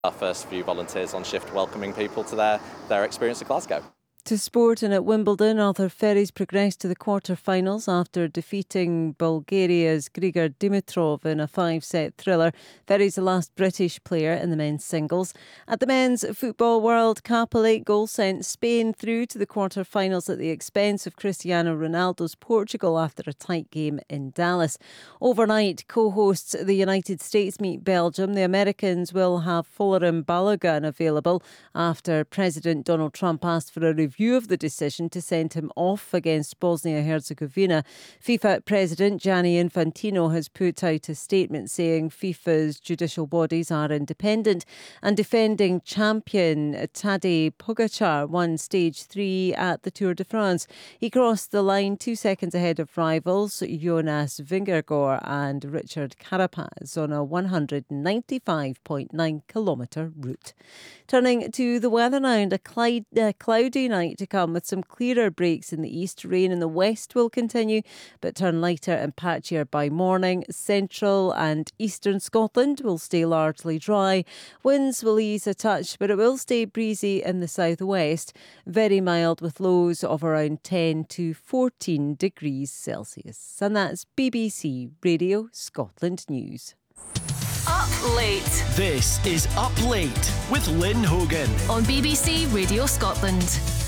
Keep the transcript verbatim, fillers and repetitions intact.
Our first few volunteers on shift welcoming people to their, their experience of Glasgow. To sport, and at Wimbledon, Arthur Ferries progressed to the quarter-finals after defeating Bulgaria's Grigor Dimitrov in a five-set thriller. Ferries the last British player in the men's singles. At the Men's Football World Cup, a late goal sent Spain through to the quarter-finals at the expense of Cristiano Ronaldo's Portugal after a tight game in Dallas. Overnight, co-hosts the United States meet Belgium. The Americans will have Folarin Balogun available after President Donald Trump asked for a review Review of the decision to send him off against Bosnia-Herzegovina. FIFA President Gianni Infantino has put out a statement saying FIFA's judicial bodies are independent, and defending champion Tadej Pogačar won stage three at the Tour de France. He crossed the line two seconds ahead of rivals Jonas Vingegaard and Richard Carapaz on a one hundred ninety-five point nine kilometre route. Turning to the weather now, and a cloud, uh, cloudy night to come with some clearer breaks in the east. Rain in the west will continue but turn lighter and patchier by morning. Central and eastern Scotland will stay largely dry. Winds will ease a touch, but it will stay breezy in the southwest. Very mild with lows of around ten to fourteen degrees Celsius. And that's B B C Radio Scotland News. Up Late. This is Up Late with Lynn Hogan on B B C Radio Scotland.